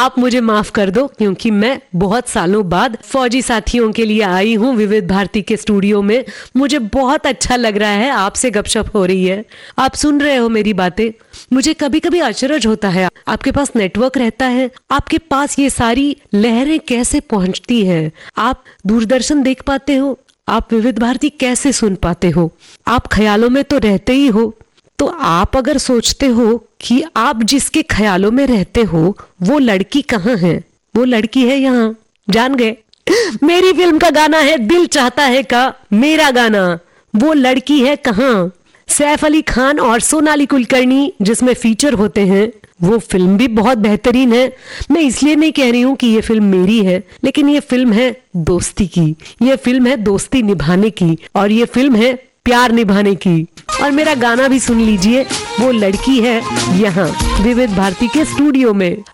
आप मुझे माफ कर दो, क्योंकि मैं बहुत सालों बाद फौजी साथियों के लिए आई हूँ विविध भारती के स्टूडियो में। मुझे बहुत अच्छा लग रहा है, आपसे गपशप हो रही है, आप सुन रहे हो मेरी बातें। मुझे कभी कभी अचरज होता है, आपके पास नेटवर्क रहता है, आपके पास ये सारी लहरें कैसे पहुंचती हैं? आप दूरदर्शन देख पाते हो, आप विविध भारती कैसे सुन पाते हो? आप ख्यालों में तो रहते ही हो। तो आप अगर सोचते हो कि आप जिसके ख्यालों में रहते हो वो लड़की कहाँ है, वो लड़की है यहाँ, जान गए। मेरी फिल्म का गाना है दिल चाहता है का मेरा गाना, वो लड़की है कहाँ। सैफ अली खान और सोनाली कुलकर्णी जिसमें फीचर होते हैं, वो फिल्म भी बहुत बेहतरीन है। मैं इसलिए नहीं कह रही हूँ कि ये फिल्म मेरी है, लेकिन ये फिल्म है दोस्ती की, ये फिल्म है दोस्ती निभाने की, और ये फिल्म है प्यार निभाने की। और मेरा गाना भी सुन लीजिए, वो लड़की है यहाँ विविध भारती के स्टूडियो में।